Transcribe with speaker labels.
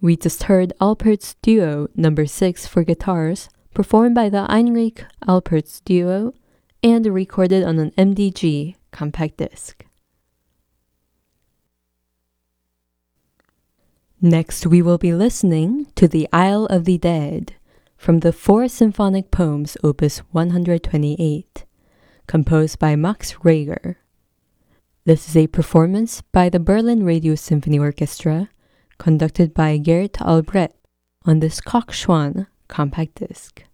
Speaker 1: We just heard Alpert's Duo number 6 for guitars, performed by the Heinrich Alpert's Duo, and recorded on an MDG compact disc. Next, we will be listening to The Isle of the Dead from the 4 Symphonic Poems Opus 128, composed by Max Reger. This is a performance by the Berlin Radio Symphony Orchestra, conducted by Gert Albrecht on this Coxswain compact disc.